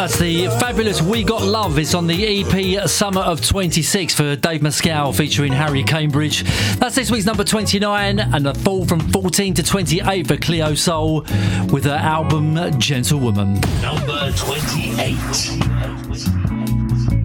That's the fabulous We Got Love. It's on the EP Summer of 26 for Dave Mescal featuring Harry Cambridge. That's this week's number 29 and a fall from 14 to 28 for Cleo Sol with her album Gentlewoman. Number 28.